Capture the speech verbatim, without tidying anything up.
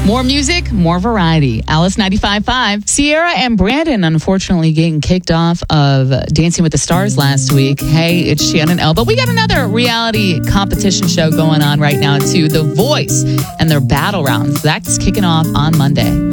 More music, more variety. Alice ninety-five point five. Sierra and Brandon, unfortunately, getting kicked off of Dancing with the Stars last week. Hey, it's Shannon L. But we got another reality competition show going on right now, too. The Voice and their battle rounds. That's kicking off on Monday.